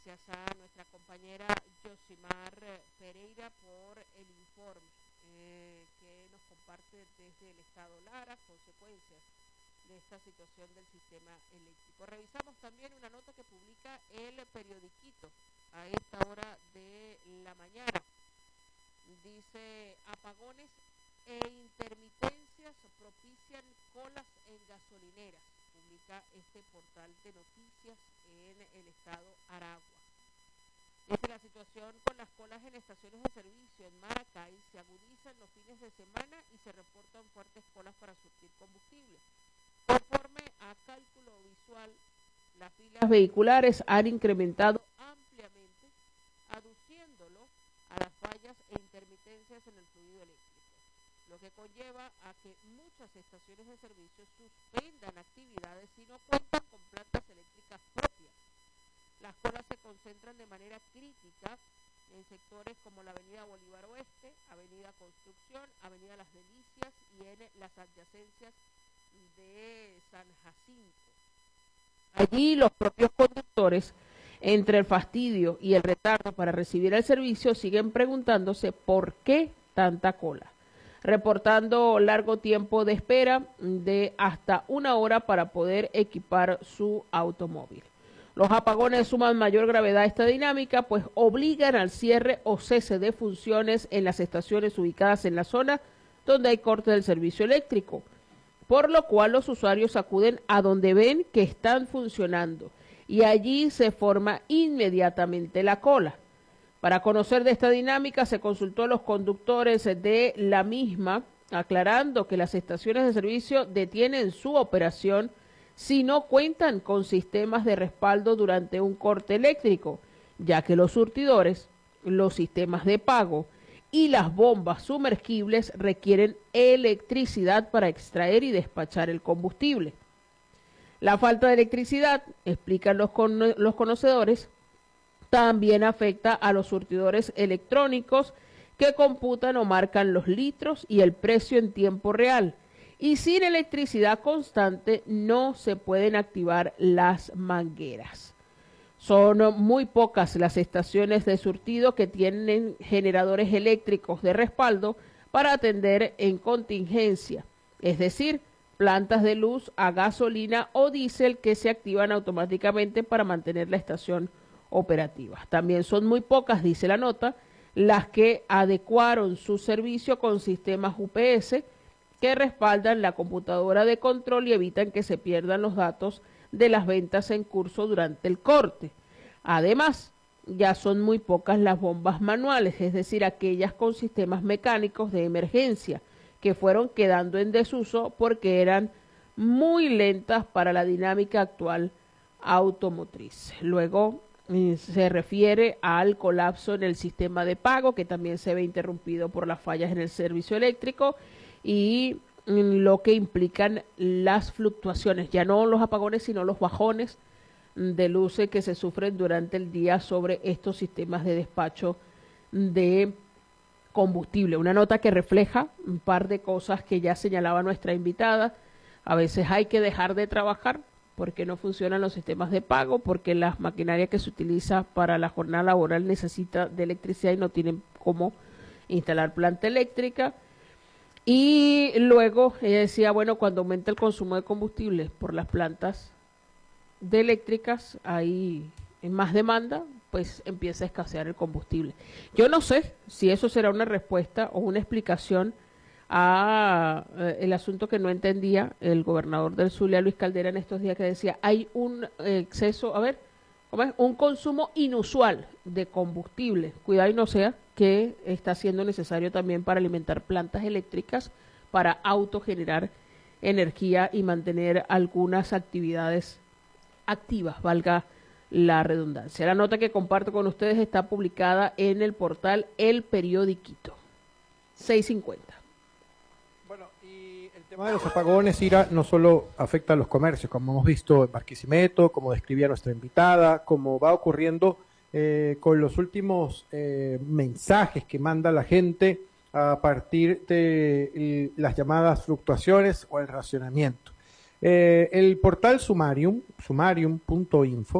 Gracias a nuestra compañera Yosimar Pereira por el informe que nos comparte desde el estado Lara, consecuencias de esta situación del sistema eléctrico. Revisamos también una nota que publica el periodiquito a esta hora de la mañana. Dice: apagones e intermitencias propician colas en gasolineras. Publica este portal de noticias en el estado Aragua. Dice: la situación con las colas en estaciones de servicio en Maracay se agudiza en los fines de semana y se reportan fuertes colas para surtir combustible. Conforme a cálculo visual, las filas vehiculares han incrementado ampliamente, aduciéndolo a las fallas e intermitencias en el fluido eléctrico, lo que conlleva a que muchas estaciones de servicio suspendan actividades si no cuentan con plantas eléctricas propias. Las colas se concentran de manera crítica en sectores como la avenida Bolívar Oeste, avenida Construcción, avenida Las Delicias y en las adyacencias de San Jacinto. Allí los propios conductores, entre el fastidio y el retardo para recibir el servicio, siguen preguntándose por qué tanta cola, reportando largo tiempo de espera de hasta 1 hora para poder equipar su automóvil. Los apagones suman mayor gravedad a esta dinámica, pues obligan al cierre o cese de funciones en las estaciones ubicadas en la zona donde hay corte del servicio eléctrico, por lo cual los usuarios acuden a donde ven que están funcionando y allí se forma inmediatamente la cola. Para conocer de esta dinámica se consultó a los conductores de la misma, aclarando que las estaciones de servicio detienen su operación si no cuentan con sistemas de respaldo durante un corte eléctrico, ya que los surtidores, los sistemas de pago y las bombas sumergibles requieren electricidad para extraer y despachar el combustible. La falta de electricidad, explican los conocedores, también afecta a los surtidores electrónicos que computan o marcan los litros y el precio en tiempo real. Y sin electricidad constante no se pueden activar las mangueras. Son muy pocas las estaciones de surtido que tienen generadores eléctricos de respaldo para atender en contingencia, es decir, plantas de luz a gasolina o diésel que se activan automáticamente para mantener la estación operativa. También son muy pocas, dice la nota, las que adecuaron su servicio con sistemas UPS que respaldan la computadora de control y evitan que se pierdan los datos de las ventas en curso durante el corte. Además, ya son muy pocas las bombas manuales, es decir, aquellas con sistemas mecánicos de emergencia, que fueron quedando en desuso porque eran muy lentas para la dinámica actual automotriz. Luego se refiere al colapso en el sistema de pago, que también se ve interrumpido por las fallas en el servicio eléctrico y lo que implican las fluctuaciones, ya no los apagones, sino los bajones de luces que se sufren durante el día sobre estos sistemas de despacho de combustible. Una nota que refleja un par de cosas que ya señalaba nuestra invitada. A veces hay que dejar de trabajar porque no funcionan los sistemas de pago, porque la maquinaria que se utiliza para la jornada laboral necesita de electricidad y no tienen cómo instalar planta eléctrica. Y luego ella decía, bueno, cuando aumenta el consumo de combustible por las plantas de eléctricas, hay más demanda, pues empieza a escasear el combustible. Yo no sé si eso será una respuesta o una explicación a el asunto que no entendía el gobernador del Zulia, Luis Caldera, en estos días, que decía, hay un exceso, un consumo inusual de combustible. Cuidado y no sea que está siendo necesario también para alimentar plantas eléctricas, para autogenerar energía y mantener algunas actividades activas, valga la redundancia. La nota que comparto con ustedes está publicada en el portal El Periodiquito. 650. Bueno, y el tema de los apagones, Ira, no solo afecta a los comercios, como hemos visto en Barquisimeto, como describía nuestra invitada, como va ocurriendo con los últimos mensajes que manda la gente a partir de las llamadas fluctuaciones o el racionamiento. El portal sumarium.info